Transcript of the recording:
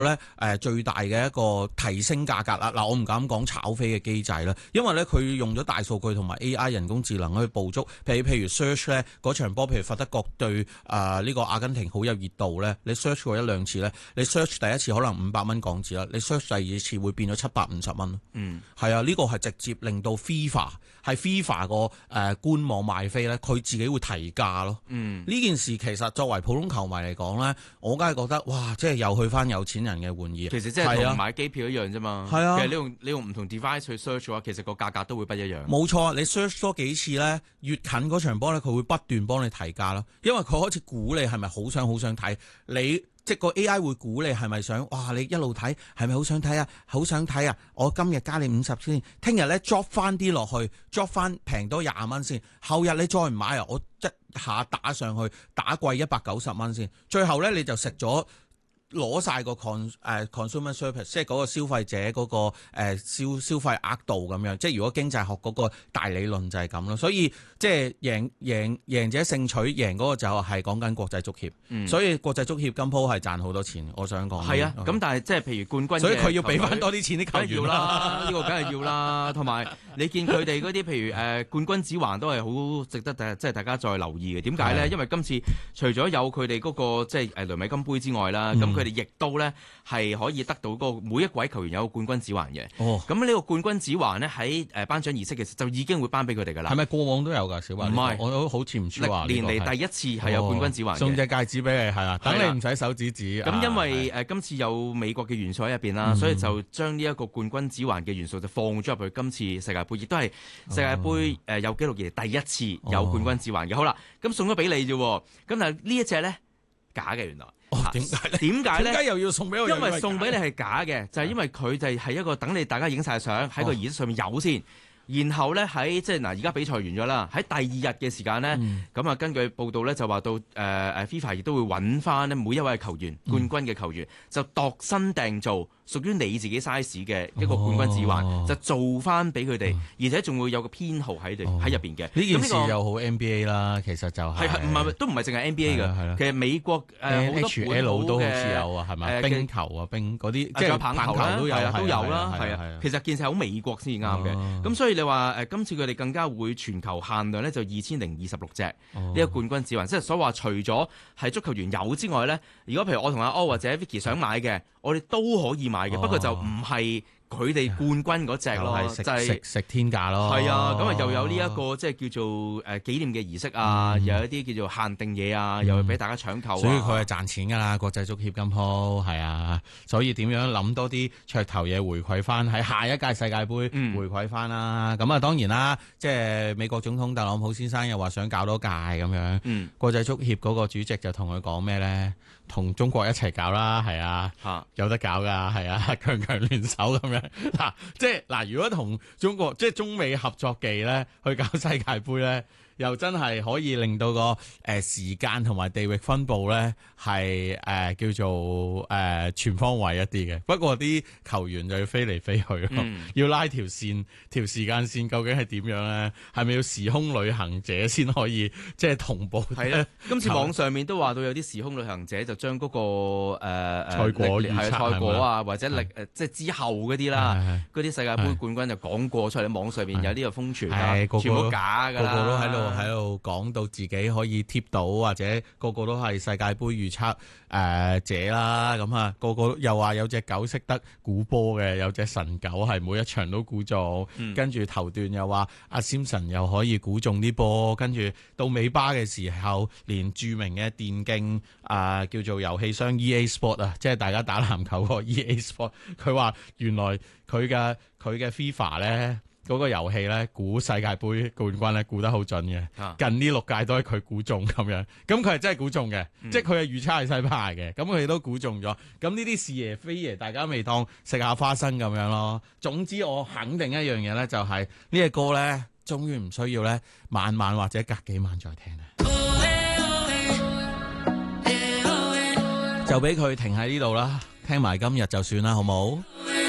咧最大嘅一個提升價格啦。嗱，我唔敢講炒飛嘅機制啦，因為咧佢用咗大數據同埋 AI 人工智能去捕捉，譬如 search 咧嗰場波，譬如法德國對呢個阿根廷好有熱度咧，你 search 過一兩次咧，你 search 第一次可能500蚊港紙啦，你 search 第二次會變咗750蚊。係啊，呢個係直接令到 FIFA 個官網賣飛咧，佢自己會提價咯。呢件事其實作為普通球迷嚟講咧，我梗係覺得哇，即係又去翻有錢人嘅玩意。 其實即係同買機票一樣啫嘛。係啊，其實你用唔同 device 去 search 嘅話，其實個價格都會不一樣。 冇錯，你 search 多幾次咧，越近嗰場波咧，佢會不斷幫你提價咯。因為佢開始估你係咪好想睇你。即個 AI 會估你係咪想，哇！你一路睇係咪好想睇啊？好想睇啊！我今日加你50先，聽日咧 drop 翻啲落去 ，drop 翻平多20蚊先。後日你再唔買啊，我一下打上去，打貴190蚊先。最後咧你就食咗。攞晒個 consumer service， 即係嗰個消費者嗰個消費額度咁樣，即係如果經濟學嗰個大理論就係咁咯。所以即係贏者勝取，贏嗰個就係講緊國際足協。所以國際足協今鋪係賺好多錢，我想講。 係啊，咁但係即係譬如冠軍， 所以佢要俾翻多啲錢啲球員啦，呢個梗係要啦。同埋你見佢哋嗰啲譬如冠軍指環都係好值得即係大家再留意嘅。點解咧？因為今次除咗有佢哋嗰個即係雷米金杯之外啦，咁佢哋亦都咧係可以得到嗰個每一位球員有個冠軍指環嘅。咁呢個冠軍指環咧喺頒獎儀式嘅時候就已經會頒俾佢哋㗎啦。 係咪過往都有㗎？小華，唔係，我都好似唔知話。 歷年嚟第一次係有冠軍指環嘅。 送隻戒指俾你係啦，等你唔使手指指。 咁因為今次有美國嘅元素喺入邊啦，所以就將呢一個冠軍指環嘅元素就放咗入去今次世界盃，亦都係世界盃有紀錄以嚟第一次有冠軍指環嘅。好啦，咁送咗俾你啫，咁但係呢一隻咧假嘅原來。點解咧？點解又要送俾我？ 因為送俾你係假嘅，就係因為佢哋係一個等你大家影晒相喺個儀式上面有先，然後咧喺即係嗱，而家比賽完咗啦，喺第二日嘅時間咧，咁啊根據報道咧就話到FIFA 亦都會揾翻咧每一位球員冠軍嘅球員，就度身訂造屬於你自己 size 嘅一個冠軍指環，就做翻俾佢哋，而且仲會有個編號喺入邊嘅。 呢件事又好 NBA 啦，其實就係都唔係淨係 NBA 嘅，其實美國 NHL 都好似有啊，係咪？冰球啊，冰嗰啲即係棒球都有啦，係啊。其實件事係好美國先至啱嘅，咁所以你話今次佢哋更加會全球限量咧，就2026隻呢個冠軍指環，即係所以話除咗係足球員有之外咧，如果譬如我同阿柯或者 Vicky 想買嘅，我哋都可以買嘅，不過就唔係佢哋冠軍嗰隻咯，就係食天價咯。 係啊，咁啊又有呢一個即係叫做紀念嘅儀式啊，又有一啲叫做限定嘢啊，又會俾大家搶購。 所以佢係賺錢㗎啦，國際足協今鋪係啊，所以點樣諗多啲噱頭嘢回饋翻喺下一屆世界盃回饋翻啦。咁啊當然啦，即係美國總統特朗普先生又話想搞多屆咁樣。國際足協嗰個主席就同佢講咩咧？同中國一齊搞啦，係啊，有得搞噶，係啊，強聯手咁樣。嗱，即係嗱，如果同中國即係中美合作技咧，去搞世界盃咧，又真係可以令到個時間同埋地域分佈咧係叫做全方位一啲嘅。不過啲球員就要飛嚟飛去，要拉條線、條時間線，究竟係點樣咧？係咪要時空旅行者先可以即係同步？係咧， 今次網上面都話到有啲時空旅行者就將嗰個賽果預測賽果啊，或者即係之後嗰啲啦，嗰啲世界盃冠軍就講過出嚟，網上面有呢個瘋傳啊，全部假㗎啦， 個個都喺度講到自己可以貼到，或者個個都係世界盃預測者啦。咁啊，個個又話有隻狗識得估波嘅，有隻神狗係每一場都估中。跟住頭段又話阿 Simpson 又可以估中啲波，跟住到尾巴嘅時候，連著名嘅電競叫做遊戲商 EA Sport 啊，即係大家打籃球個 EA Sport， 佢話原來佢嘅 FIFA 咧。嗰個遊戲咧估世界盃冠軍咧估得好準嘅，近呢6屆都係佢估中咁樣，咁佢係真係估中嘅，即係佢係預測係西班牙嘅，咁佢哋都估中咗，咁呢啲是爺非爺，大家未當食下花生咁樣咯。總之我肯定一樣嘢咧，就係呢隻歌咧，終於唔需要咧晚晚或者隔幾晚再聽啦，就俾佢停喺呢度啦，聽埋今日就算啦，好冇？